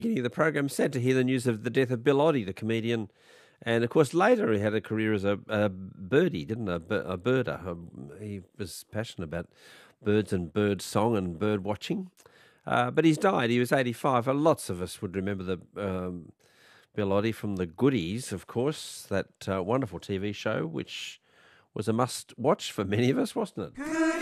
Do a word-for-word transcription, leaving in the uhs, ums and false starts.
beginning of the program, sad to hear the news of the death of Bill Oddie, the comedian. And, of course, later he had a career as a, a birdie, didn't he? A, bir- a birder. Um, he was passionate about birds and bird song and bird watching. Uh, but he's died. He was eighty-five. Uh, Lots of us would remember the um, Bill Oddie from The Goodies, of course, that uh, wonderful T V show, which was a must-watch for many of us, wasn't it?